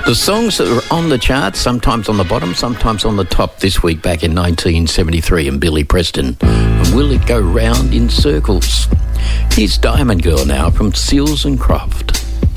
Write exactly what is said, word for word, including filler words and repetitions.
The songs that were on the charts, sometimes on the bottom, sometimes on the top this week back in nineteen seventy-three, and Billy Preston. And Will It Go Round in Circles? Here's Diamond Girl now from Seals and Croft.